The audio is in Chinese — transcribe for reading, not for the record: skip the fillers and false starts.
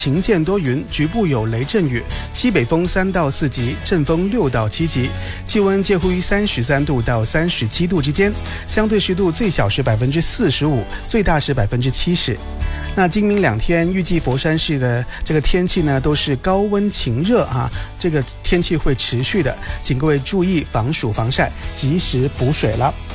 晴见多云，局部有雷阵雨，西北风3到4级，阵风6到7级，气温介乎于33度到37度之间，相对湿度最小是45%，最大是70%。那今明2天预计佛山市的这个天气呢都是高温晴热啊，这个天气会持续的，请各位注意防暑防晒，及时补水了。